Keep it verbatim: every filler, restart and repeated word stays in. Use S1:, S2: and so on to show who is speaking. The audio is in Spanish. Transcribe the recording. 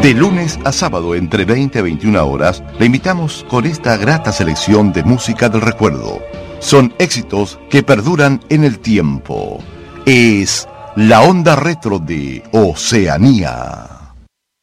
S1: De lunes a sábado entre veinte y veintiuna horas, le invitamos con esta grata selección de música del recuerdo. Son éxitos que perduran en el tiempo. Es la onda retro de Oceanía.